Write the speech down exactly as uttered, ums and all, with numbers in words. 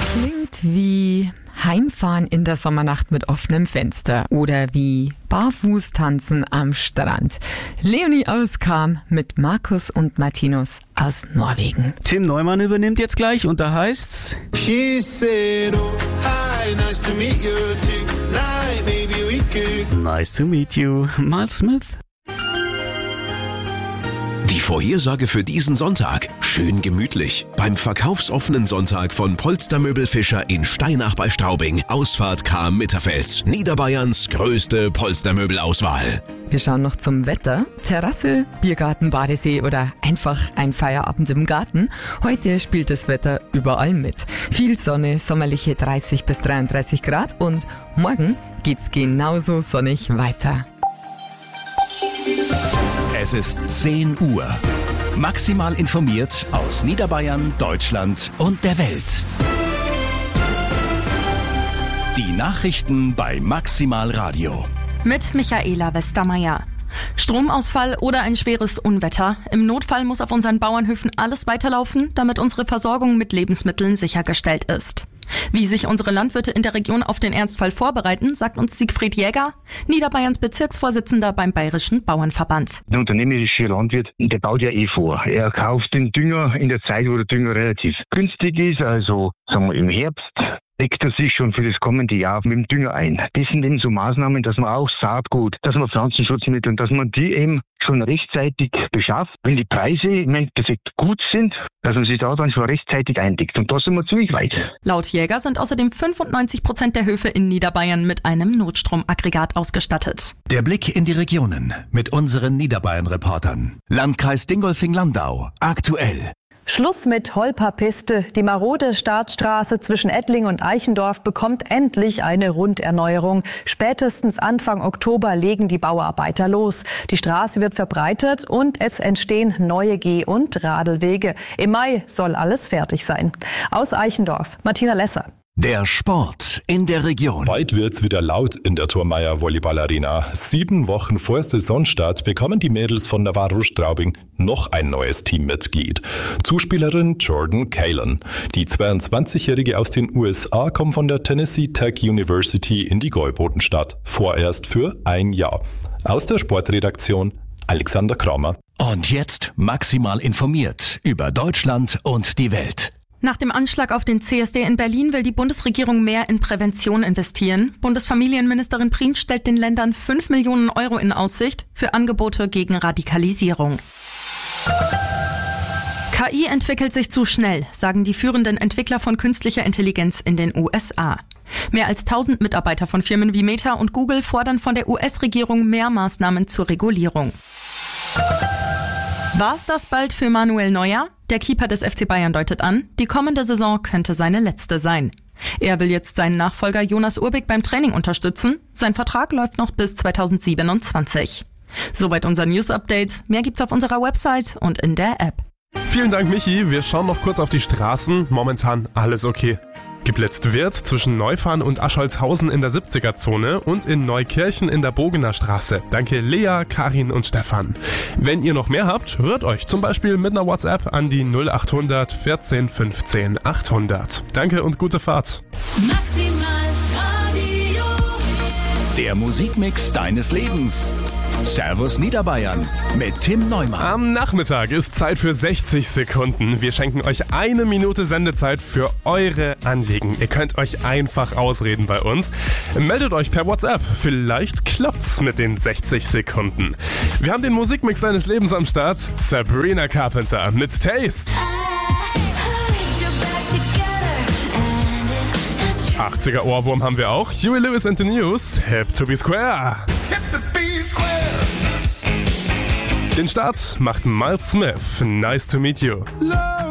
Klingt wie Heimfahren in der Sommernacht mit offenem Fenster oder wie barfuß tanzen am Strand. Leonie Auskam mit Markus und Martinus aus Norwegen. Tim Neumann übernimmt jetzt gleich und da heißt's She said, oh, hi, nice to meet you tonight, maybe we could. Nice to meet you, Miles Smith. Die Vorhersage für diesen Sonntag. Schön gemütlich. Beim verkaufsoffenen Sonntag von Polstermöbel Fischer in Steinach bei Straubing. Ausfahrt Cham-Mitterfels. Niederbayerns größte Polstermöbelauswahl. Wir schauen noch zum Wetter. Terrasse, Biergarten, Badesee oder einfach ein Feierabend im Garten. Heute spielt das Wetter überall mit. Viel Sonne, sommerliche dreißig bis dreiunddreißig Grad und morgen geht's genauso sonnig weiter. Es ist zehn Uhr. Maximal informiert aus Niederbayern, Deutschland und der Welt. Die Nachrichten bei Maximal Radio. Mit Michaela Westermeier. Stromausfall oder ein schweres Unwetter. Im Notfall muss auf unseren Bauernhöfen alles weiterlaufen, damit unsere Versorgung mit Lebensmitteln sichergestellt ist. Wie sich unsere Landwirte in der Region auf den Ernstfall vorbereiten, sagt uns Siegfried Jäger, Niederbayerns Bezirksvorsitzender beim Bayerischen Bauernverband. Der unternehmerische Landwirt, der baut ja eh vor. Er kauft den Dünger in der Zeit, wo der Dünger relativ günstig ist, also sagen wir im Herbst. Deckt er sich schon für das kommende Jahr mit dem Dünger ein. Das sind eben so Maßnahmen, dass man auch Saatgut, dass man Pflanzenschutzmittel, dass man die eben schon rechtzeitig beschafft. Wenn die Preise im Endeffekt gut sind, dass man sich da dann schon rechtzeitig eindeckt. Und da sind wir ziemlich weit. Laut Jäger sind außerdem fünfundneunzig Prozent der Höfe in Niederbayern mit einem Notstromaggregat ausgestattet. Der Blick in die Regionen mit unseren Niederbayern-Reportern. Landkreis Dingolfing-Landau. Aktuell. Schluss mit Holperpiste. Die marode Startstraße zwischen Ettling und Eichendorf bekommt endlich eine Runderneuerung. Spätestens Anfang Oktober legen die Bauarbeiter los. Die Straße wird verbreitert und es entstehen neue Geh- und Radelwege. Im Mai soll alles fertig sein. Aus Eichendorf, Martina Lesser. Der Sport in der Region. Bald wird's wieder laut in der Thurmeier Volleyballarena. Sieben Wochen vor Saisonstart bekommen die Mädels von Navarro Straubing noch ein neues Teammitglied. Zuspielerin Jordan Kalen. Die zweiundzwanzigjährige aus den U S A kommt von der Tennessee Tech University in die Gäubodenstadt. Vorerst für ein Jahr. Aus der Sportredaktion Alexander Kramer. Und jetzt maximal informiert über Deutschland und die Welt. Nach dem Anschlag auf den C S D in Berlin will die Bundesregierung mehr in Prävention investieren. Bundesfamilienministerin Prien stellt den Ländern fünf Millionen Euro in Aussicht für Angebote gegen Radikalisierung. K I entwickelt sich zu schnell, sagen die führenden Entwickler von künstlicher Intelligenz in den U S A. Mehr als tausend Mitarbeiter von Firmen wie Meta und Google fordern von der U S-Regierung mehr Maßnahmen zur Regulierung. War's das bald für Manuel Neuer? Der Keeper des F C Bayern deutet an, die kommende Saison könnte seine letzte sein. Er will jetzt seinen Nachfolger Jonas Urbig beim Training unterstützen. Sein Vertrag läuft noch bis zweitausendsiebenundzwanzig. Soweit unser News-Update. Mehr gibt's auf unserer Website und in der App. Vielen Dank, Michi. Wir schauen noch kurz auf die Straßen. Momentan alles okay. Geblitzt wird zwischen Neufahren und Ascholzhausen in der siebziger-Zone und in Neukirchen in der Bogener Straße. Danke Lea, Karin und Stefan. Wenn ihr noch mehr habt, rührt euch zum Beispiel mit einer WhatsApp an die null achthundert vierzehn fünfzehn achthundert. Danke und gute Fahrt. Maximal Radio. Der Musikmix deines Lebens. Servus Niederbayern mit Tim Neumann. Am Nachmittag ist Zeit für sechzig Sekunden. Wir schenken euch eine Minute Sendezeit für eure Anliegen. Ihr könnt euch einfach ausreden bei uns. Meldet euch per WhatsApp. Vielleicht klappt's mit den sechzig Sekunden. Wir haben den Musikmix deines Lebens am Start. Sabrina Carpenter mit Taste. achtziger Ohrwurm haben wir auch. Huey Lewis and the News. Hip to be square. Den Start macht Miles Smith. Nice to meet you. Love